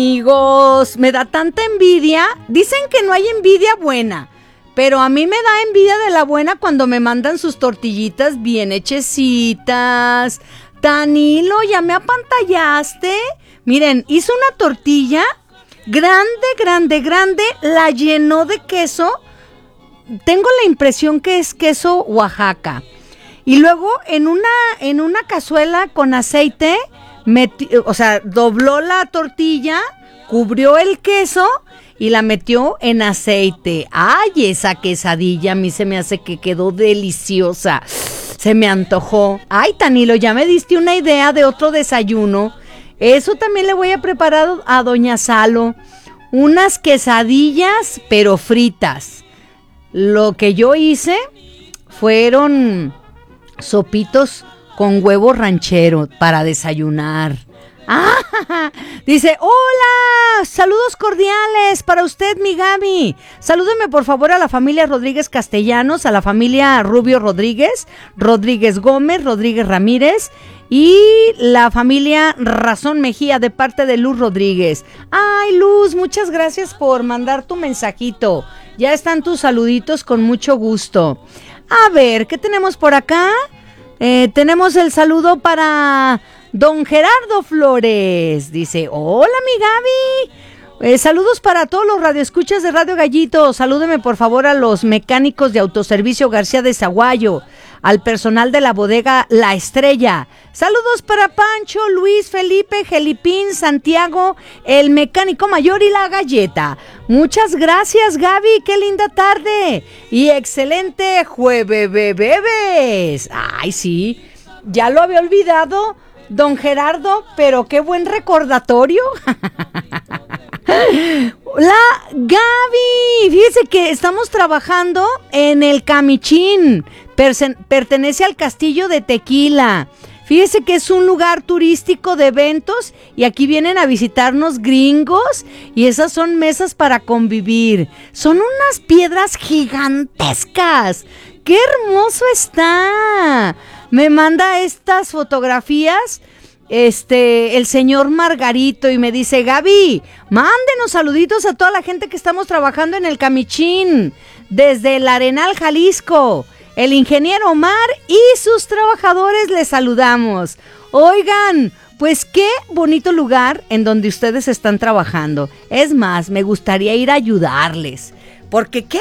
Amigos, me da tanta envidia. Dicen que no hay envidia buena, pero a mí me da envidia de la buena cuando me mandan sus tortillitas bien hechecitas. Danilo, ¿ya me apantallaste? Miren, hizo una tortilla grande, la llenó de queso. Tengo la impresión que es queso Oaxaca. Y luego en una cazuela con aceite, dobló la tortilla, cubrió el queso y la metió en aceite. ¡Ay, esa quesadilla! A mí se me hace que quedó deliciosa. Se me antojó. ¡Ay, Danilo, ya me diste una idea de otro desayuno! Eso también le voy a preparar a doña Salo. Unas quesadillas, pero fritas. Lo que yo hice fueron sopitos con huevo ranchero para desayunar. ¡Ah! Dice, hola, saludos cordiales para usted, mi Gaby. Salúdeme por favor a la familia Rodríguez Castellanos, a la familia Rubio Rodríguez, Rodríguez Gómez, Rodríguez Ramírez y la familia Razón Mejía de parte de Luz Rodríguez. Ay, Luz, muchas gracias por mandar tu mensajito. Ya están tus saluditos con mucho gusto. A ver, ¿qué tenemos por acá? Tenemos el saludo para don Gerardo Flores. Dice, hola mi Gaby. Saludos para todos los radioescuchas de Radio Gallito. Salúdeme por favor a los mecánicos de Autoservicio García de Zaguayo, al personal de la bodega La Estrella. Saludos para Pancho, Luis, Felipe, Gelipín, Santiago, el mecánico mayor y la galleta. Muchas gracias, Gaby, qué linda tarde y excelente jueves. Ay, sí, ya lo había olvidado, don Gerardo, pero qué buen recordatorio. La Gaby, fíjese que estamos trabajando en el Camichín, pertenece al Castillo de Tequila. Fíjese que es un lugar turístico de eventos y aquí vienen a visitarnos gringos y esas son mesas para convivir. Son unas piedras gigantescas. ¡Qué hermoso está! Me manda estas fotografías el señor Margarito y me dice, Gaby, mándenos saluditos a toda la gente que estamos trabajando en el Camichín desde el Arenal, Jalisco. El ingeniero Omar y sus trabajadores les saludamos. Oigan, pues qué bonito lugar en donde ustedes están trabajando. Es más, me gustaría ir a ayudarles, porque qué